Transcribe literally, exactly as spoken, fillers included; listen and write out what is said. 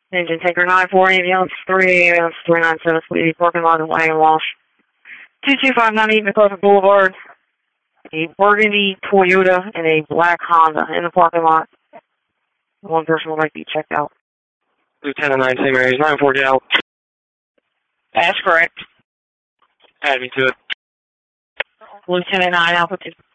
Engine taker nine four ambulance three ambulance three nine seven Sweetie parking lot in Lang and Walsh. two two five nine eight McCloughan Boulevard. A burgundy Toyota and a black Honda in the parking lot. One person would like to be checked out. Lieutenant nine Saint Mary's nine four Gal. That's correct. Add me to it. Lieutenant nine Alpha two.